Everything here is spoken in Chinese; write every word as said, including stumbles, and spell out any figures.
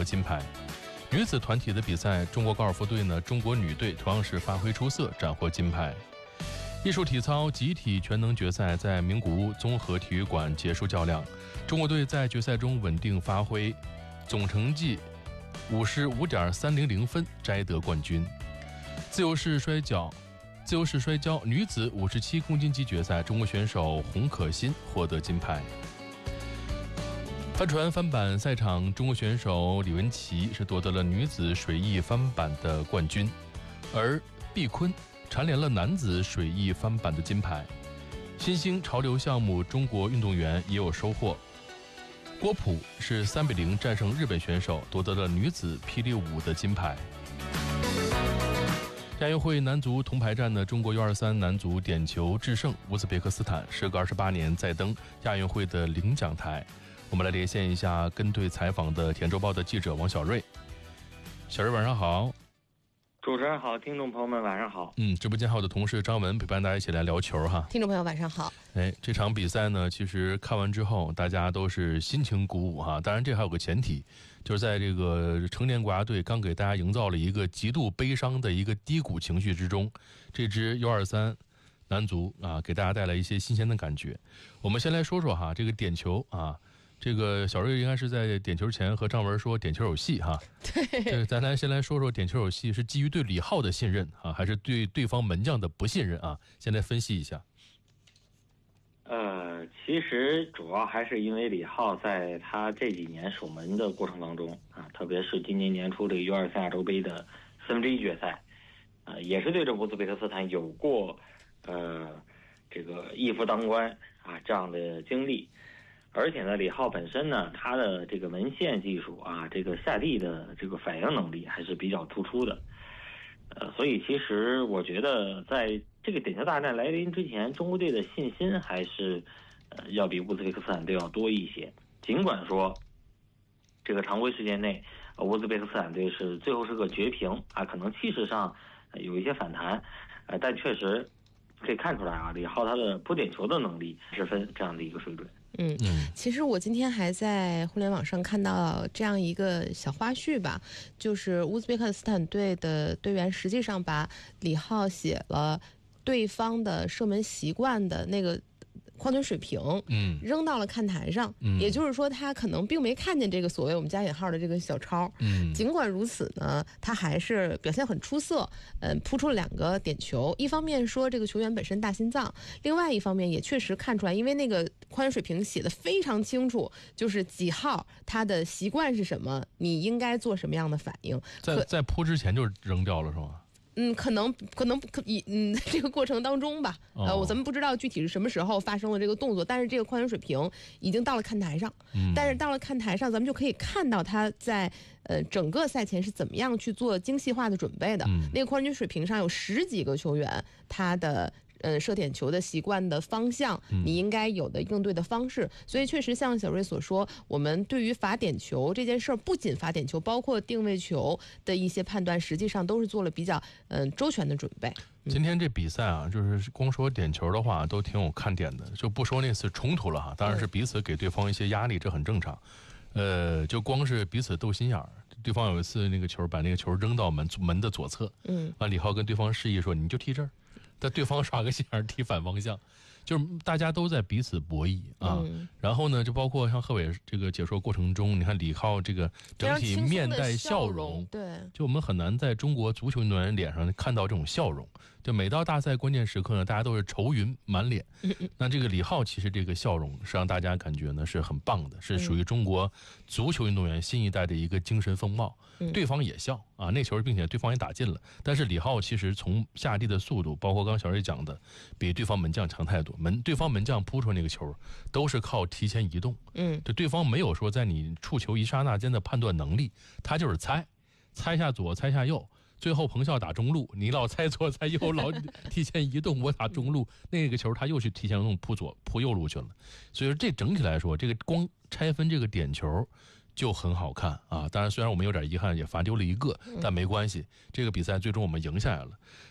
获金牌。女子团体的比赛，中国高尔夫队呢，中国女队同样是发挥出色，斩获金牌。艺术体操集体全能决赛在名古屋综合体育馆结束较量，中国队在决赛中稳定发挥，总成绩五十五点三零零分，摘得冠军。自由式摔跤，自由式摔跤女子五十七公斤级决赛，中国选手洪可欣获得金牌。帆船翻板赛场，中国选手李文琪是夺得了女子水翼翻板的冠军，而毕坤蝉联了男子水翼翻板的金牌。新兴潮流项目中国运动员也有收获，郭璞是三比零战胜日本选手，夺得了女子霹雳舞的金牌。亚运会男足铜牌战呢，中国 U 二十三 男足点球制胜乌兹别克斯坦，时隔二十八年再登亚运会的领奖台。我们来连线一下跟队采访的甜周报的记者王小瑞。小瑞晚上好。 主持人好，听众朋友们晚上好。 嗯，直播间还有的同事张文陪伴大家一起来聊球哈。 听众朋友晚上好。 哎，这场比赛呢，其实看完之后，大家都是心情鼓舞哈。当然，这还有个前提，就是在这个成年国家队刚给大家营造了一个极度悲伤的一个低谷情绪之中，这支 U 二十三 男足啊，给大家带来一些新鲜的感觉。我们先来说说哈，这个点球啊。这个小瑞应该是在点球前和张文说点球有戏哈。 对， 这咱来先来说说点球有戏是基于对李浩的信任啊，还是对对方门将的不信任啊？先来分析一下。 呃，其实主要还是因为李浩在他这几年守门的过程当中啊，特别是今年年初这个 U 二十三 亚洲杯的四分之一决赛，呃，也是对这乌兹别克斯坦有过呃这个一夫当关啊这样的经历。而且呢，李浩本身呢，他的这个门线技术啊，这个下地的这个反应能力还是比较突出的。呃，所以其实我觉得，在这个点球大战来临之前，中国队的信心还是呃要比乌兹别克斯坦队要多一些。尽管说这个常规时间内，呃、乌兹别克斯坦队是最后是个绝平啊，可能气势上、呃、有一些反弹，呃，但确实可以看出来啊，李浩他的扑点球的能力十分这样的一个水准。 嗯嗯，其实我今天还在互联网上看到这样一个小花絮吧，就是乌兹别克斯坦队的队员实际上把李浩写了对方的射门习惯的那个矿泉水瓶，嗯，扔到了看台上，嗯，也就是说他可能并没看见这个所谓我们加引号的这个小抄，嗯，尽管如此呢，他还是表现很出色，嗯，扑出了两个点球。一方面说这个球员本身大心脏，另外一方面也确实看出来，因为那个矿泉水瓶写的非常清楚，就是几号他的习惯是什么，你应该做什么样的反应。 在在扑之前就扔掉了是吗？ 嗯，可能可能可以，嗯，这个过程当中吧，呃，我咱们不知道具体是什么时候发生了这个动作，但是这个矿泉水瓶已经到了看台上，嗯，但是到了看台上，咱们就可以看到他在呃整个赛前是怎么样去做精细化的准备的。嗯，那个矿泉水瓶上有十几个球员，他的。呃，射点球的习惯的方向，你应该有的应对的方式，嗯、所以确实像小瑞所说，我们对于罚点球这件事儿，不仅罚点球，包括定位球的一些判断，实际上都是做了比较嗯、呃、周全的准备。 今天这比赛啊，就是光说点球的话，都挺有看点的，就不说那次冲突了哈，当然是彼此给对方一些压力，这很正常。呃，就光是彼此斗心眼儿，对方有一次那个球把那个球扔到门门的左侧，嗯，完李浩跟对方示意说你就踢这儿。但对方耍个心眼踢反方向，就是大家都在彼此博弈啊。嗯、然后呢，就包括像贺伟这个解说过程中，你看李浩这个整体面带笑容， 对， 就我们很难在中国足球运动员脸上看到这种笑容。就每到大赛关键时刻呢，大家都是愁云满脸。嗯、那这个李浩其实这个笑容是让大家感觉呢是很棒的，是属于中国足球运动员新一代的一个精神风貌。嗯、对方也笑啊，那球并且对方也打进了，但是李浩其实从下地的速度，包括刚小瑞讲的，比对方门将强太多。门对方门将扑出那个球，都是靠提前移动。嗯，就对方没有说在你触球一刹那间的判断能力，他就是猜，猜下左，猜下右。最后彭笑打中路，你老猜左猜右，老提前移动，我打中路，那个球他又去提前移动扑左扑右路去了。所以说这整体来说，这个光拆分这个点球就很好看啊！当然，虽然我们有点遗憾，也罚丢了一个，但没关系，这个比赛最终我们赢下来了。